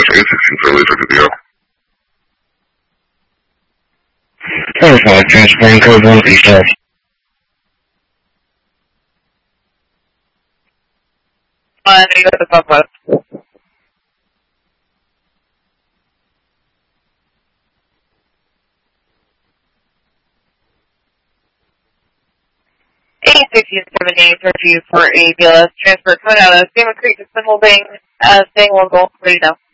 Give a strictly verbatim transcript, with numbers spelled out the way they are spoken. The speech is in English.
eight sixteen Charlie, check the D L. Verified, transporting code one eastbound. Uh, you go to the southwest. eight sixteen seventy-eight, search you for a B L S transfer coming out of Salmon Creek. It's been holding, uh, staying local, ready now.